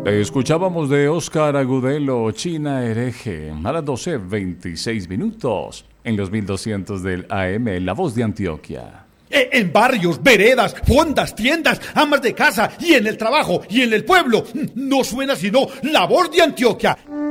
Escuchábamos de Óscar Agudelo, China Hereje, a las 12:26 en los 1200 del AM, La Voz de Antioquia. En barrios, veredas, fondas, tiendas, amas de casa y en el trabajo y en el pueblo, no suena sino La Voz de Antioquia.